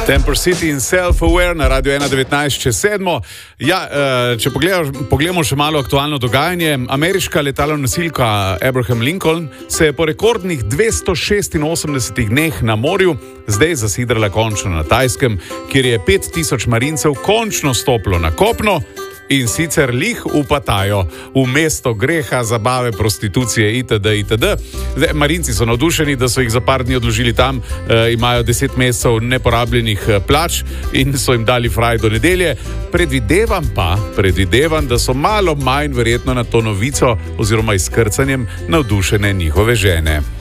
Temper City in Self-Aware na Radio 1.19.7. Ja, če pogledamo še malo aktualno dogajanje, ameriška letalonosilka Abraham Lincoln se je po rekordnih 286 dneh na morju zdaj zasidrala končno na Tajskem, kjer je 5000 marincev končno stopilo na kopno. In sicer lih upatajo v mesto greha, zabave, prostitucije itd. Zdaj, marinci so navdušeni, da so jih za par dni odložili tam, imajo 10 mesecev neporabljenih plač in so jim dali fraj do nedelje. Predvidevam, da so malo manj verjetno na to novico oziroma izkrcanjem navdušene njihove žene.